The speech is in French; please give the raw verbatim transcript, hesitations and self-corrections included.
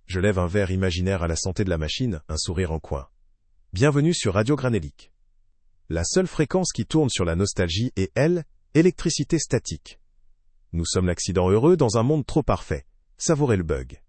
Je lève un verre imaginaire à la santé de la machine, un sourire en coin. Bienvenue sur Radio Granélique. La seule fréquence qui tourne sur la nostalgie est, elle, électricité statique. Nous sommes l'accident heureux dans un monde trop parfait. Savourez le bug.